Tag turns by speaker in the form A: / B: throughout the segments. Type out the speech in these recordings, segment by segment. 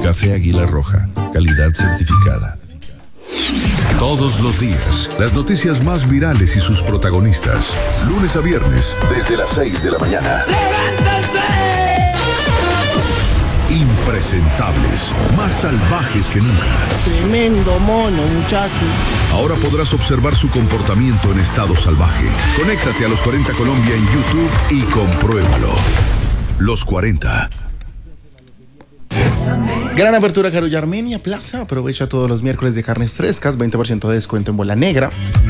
A: Café Águila Roja, calidad certificada.
B: Todos los días, las noticias más virales y sus protagonistas. Lunes a viernes, desde las 6 de la mañana.
C: ¡Levántense!
B: Impresentables, más salvajes que nunca.
D: Tremendo mono, muchacho.
B: Ahora podrás observar su comportamiento en estado salvaje. Conéctate a Los 40 Colombia en YouTube y compruébalo. Los 40.
E: Gran apertura Carulla Armenia Plaza. Aprovecha todos los miércoles de carnes frescas, 20% de descuento en bola negra.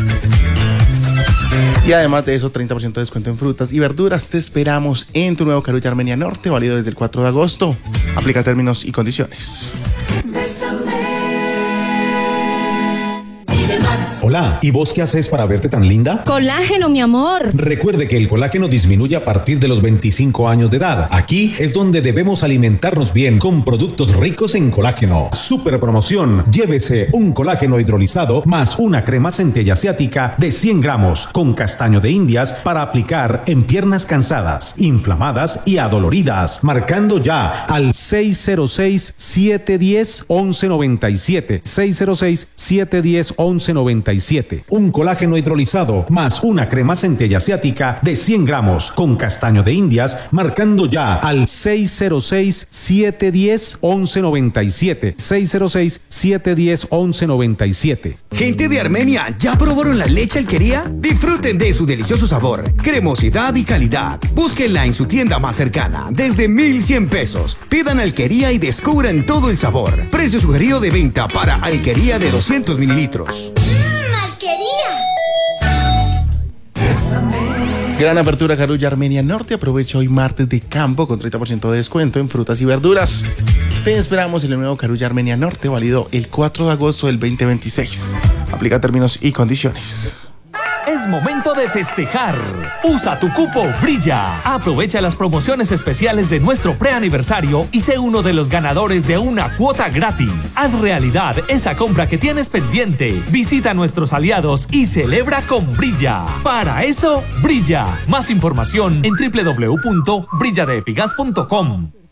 E: Y además de eso, 30% de descuento en frutas y verduras. Te esperamos en tu nuevo Carulla Armenia Norte, válido desde el 4 de agosto. Aplica términos y condiciones.
F: Hola, ¿y vos qué haces para verte tan linda?
G: Colágeno, mi amor.
F: Recuerde que el colágeno disminuye a partir de los 25 años de edad. Aquí es donde debemos alimentarnos bien con productos ricos en colágeno. Super promoción. Llévese un colágeno hidrolizado más una crema centella asiática de 100 gramos con castaño de indias para aplicar en piernas cansadas, inflamadas y adoloridas. Marcando ya al 606-710-1197. 606-710-1197. Un colágeno hidrolizado más una crema centella asiática de 100 gramos con castaño de indias, marcando ya al 606-710-1197. 606-710-1197.
H: Gente de Armenia, ¿ya probaron la leche Alquería? Disfruten de su delicioso sabor, cremosidad y calidad. Búsquenla en su tienda más cercana, desde 1,100 pesos. Pidan Alquería y descubran todo el sabor. Precio sugerido de venta para Alquería de 200 mililitros.
E: Gran apertura Carulla Armenia Norte. Aprovecha hoy martes de campo con 30% de descuento en frutas y verduras. Te esperamos en el nuevo Carulla Armenia Norte, válido el 4 de agosto del 2026. Aplica términos y condiciones.
I: Es momento de festejar. Usa tu cupo Brilla. Aprovecha las promociones especiales de nuestro preaniversario y sé uno de los ganadores de una cuota gratis. Haz realidad esa compra que tienes pendiente. Visita a nuestros aliados y celebra con Brilla. Para eso, Brilla. Más información en www.brilladeefigas.com.